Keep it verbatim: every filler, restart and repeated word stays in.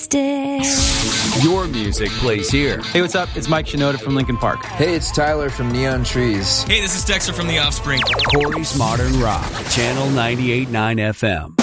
Stick. Your music plays here. Hey, what's up? It's Mike Shinoda from Linkin Park. Hey, it's Tyler from Neon Trees. Hey, this is Dexter from The Offspring. Corey's Modern Rock, Channel ninety-eight point nine F M.